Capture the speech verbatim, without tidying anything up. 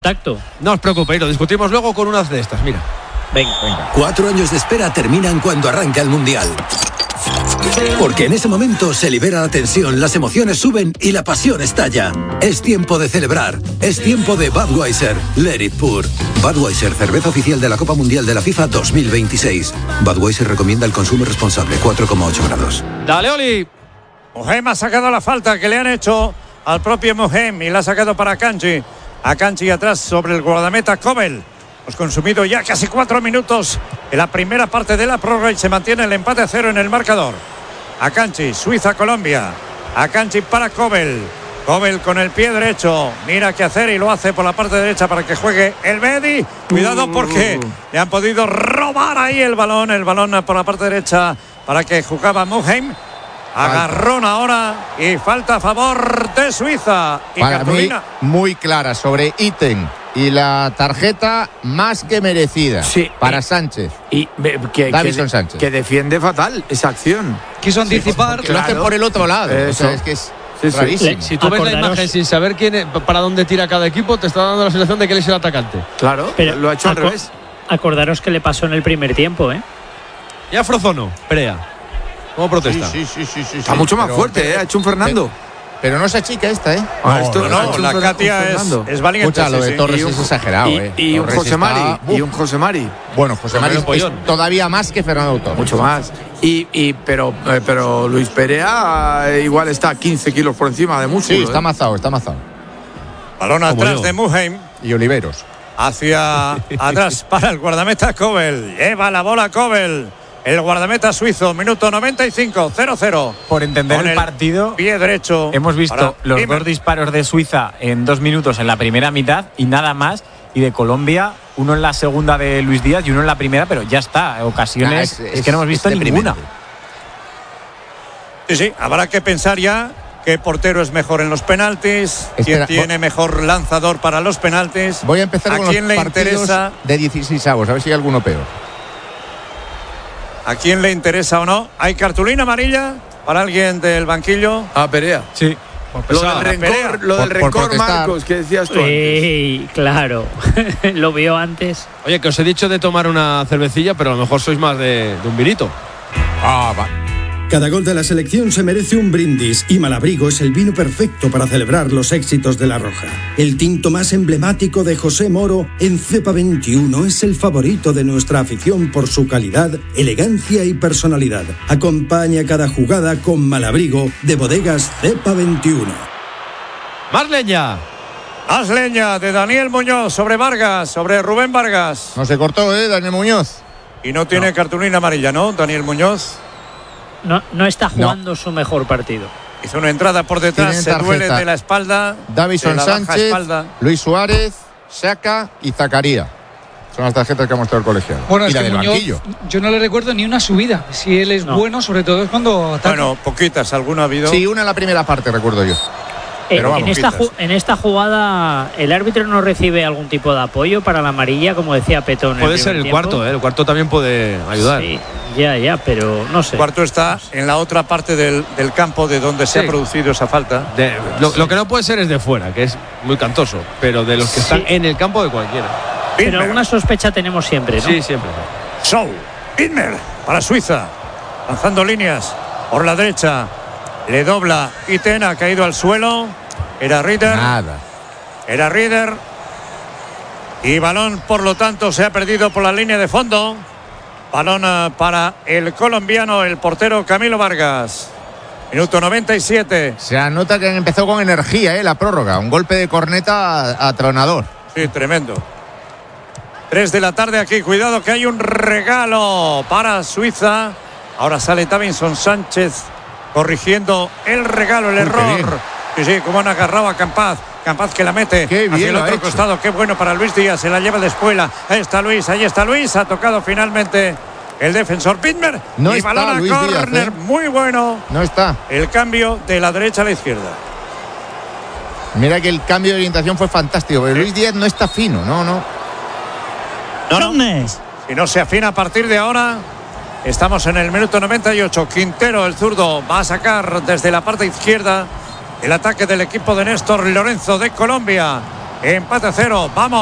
Tacto. No os preocupéis, lo discutimos luego con unas de estas, mira. Venga, venga. Cuatro años de espera terminan cuando arranca el Mundial. Porque en ese momento se libera la tensión, las emociones suben y la pasión estalla. Es tiempo de celebrar. Es tiempo de Budweiser. Let it pour. Budweiser, cerveza oficial de la Copa Mundial de la FIFA dos mil veintiséis. Budweiser recomienda el consumo responsable. cuatro coma ocho grados. Dale, Oli. Mohem ha sacado la falta que le han hecho al propio Mohem y la ha sacado para Akanji. Akanji atrás sobre el guardameta Kobel. Hemos consumido ya casi cuatro minutos en la primera parte de la prórroga y se mantiene el empate a cero en el marcador. Akanji, Suiza-Colombia. Akanji para Kobel. Kobel con el pie derecho. Mira qué hacer y lo hace por la parte derecha para que juegue el Bedi. Cuidado porque le han podido robar ahí el balón. El balón por la parte derecha para que jugaba Mohem. Agarrón ahora y falta a favor de Suiza. Y para Cartulina. mí, muy clara sobre Itten. Y la tarjeta más que merecida sí, para y, Sánchez. Y que, Davison que, Sánchez. Que defiende fatal esa acción. Quiso anticipar. Sí, claro. Lo hace por el otro lado. O sea, es que es sí, rarísimo. Sí. Si tú ves la imagen sin saber quién es, para dónde tira cada equipo, te está dando la sensación de que él es el atacante. Claro, pero lo ha hecho al revés. Acordaros que le pasó en el primer tiempo, ¿eh? Ya Frozono, Perea. ¿Cómo protesta? Sí, sí, sí, sí, sí, Está sí, mucho pero, más fuerte, ¿eh? Ha hecho un Fernando. Pero, pero no esa chica esta, ¿eh? No, no, esto, no, no la Katia es, es valiente. Escucha, lo de Torres sí, es exagerado, y, ¿eh? Y un Torres José Mari. Está, y un José Mari. Bueno, José Mari es, es todavía más que Fernando Torres. Mucho más. Y, y pero, eh, pero Luis Perea eh, igual está quince kilos por encima de músculo. Sí, está ¿eh? amazado, está amazado. Balón atrás de Mohem. Y Oliveros. Hacia atrás para el guardameta Kobel. Lleva la bola Kobel. El guardameta suizo, minuto noventa y cinco, cero cero. Por entender el, el partido, pie derecho. Hemos visto los Dime. dos disparos de Suiza en dos minutos en la primera mitad y nada más. Y de Colombia, uno en la segunda de Luis Díaz y uno en la primera, pero ya está. Ocasiones nah, es, es, es que no hemos visto ninguna. Sí, sí, habrá que pensar ya qué portero es mejor en los penaltis, Espera, quién tiene mejor lanzador para los penaltis. Voy a empezar ¿A con quién los le partidos interesa? de dieciséis avos, a ver si hay alguno peor. ¿A quién le interesa o no? ¿Hay cartulina amarilla para alguien del banquillo? Ah, Perea. Sí. Lo del rencor, lo del por, por rencor Marcos, que decías tú antes. Ey, claro. Lo vio antes. Oye, que os he dicho de tomar una cervecilla, pero a lo mejor sois más de, de un vinito. Ah, va. Cada gol de la selección se merece un brindis y Malabrigo es el vino perfecto para celebrar los éxitos de La Roja. El tinto más emblemático de José Moro en Cepa veintiuno es el favorito de nuestra afición por su calidad, elegancia y personalidad. Acompaña cada jugada con Malabrigo de Bodegas Cepa veintiuno. ¡Más leña! Más leña de Daniel Muñoz sobre Vargas, sobre Rubén Vargas. No se cortó, ¿eh, Daniel Muñoz? Y no tiene no. cartulina amarilla, ¿no, Daniel Muñoz? No, no está jugando no. su mejor partido. Hizo una entrada por detrás, se duele de la espalda. Davison Sánchez, Luis Suárez, Xhaka y Zakaria. Son las tarjetas que ha mostrado el colegiado. Bueno, y es la que del Muñoz, banquillo. Yo no le recuerdo ni una subida. Si él es no. bueno, sobre todo es cuando ataca. Bueno, poquitas, alguna ha habido. Sí, una en la primera parte, recuerdo yo. Pero en, vamos, esta ju- en esta jugada, ¿el árbitro no recibe algún tipo de apoyo para la amarilla, como decía Petón? Puede ser el tiempo? cuarto, ¿eh? El cuarto también puede ayudar. Sí, ya, ya, pero no sé. El cuarto está en la otra parte del, del campo de donde se sí. ha producido esa falta. De, lo, sí. lo que no puede ser es de fuera, que es muy cantoso, pero de los que están sí. en el campo de cualquiera. Pero Bidmer. Alguna sospecha tenemos siempre, ¿no? Sí, siempre. Show, Bidmer para Suiza, lanzando líneas por la derecha. Le dobla Itten, ha caído al suelo. Era Rieder. Nada. Era Rieder. Y balón, por lo tanto, se ha perdido por la línea de fondo. Balón para el colombiano, el portero Camilo Vargas. Minuto noventa y siete. Se anota que han empezado con energía, ¿eh? La prórroga. Un golpe de corneta atronador. Sí, tremendo. Tres de la tarde aquí. Cuidado que hay un regalo para Suiza. Ahora sale Davison Sánchez corrigiendo el regalo, el Uy, error. Sí, sí, como han agarrado a Campaz. Campaz que la mete qué bien hacia el otro hecho. costado. Qué bueno para Luis Díaz. Se la lleva de espuela. Ahí está Luis, ahí está Luis. Ha tocado finalmente el defensor Bidmer. No y está balón a Luis córner. Díaz, ¿eh? Muy bueno. No está. El cambio de la derecha a la izquierda. Mira que el cambio de orientación fue fantástico. Pero Luis Díaz no está fino. No, no. No, no. Si no se afina a partir de ahora. Estamos en el minuto noventa y ocho. Quintero, el zurdo, va a sacar desde la parte izquierda el ataque del equipo de Néstor Lorenzo de Colombia. Empate a cero. Vamos.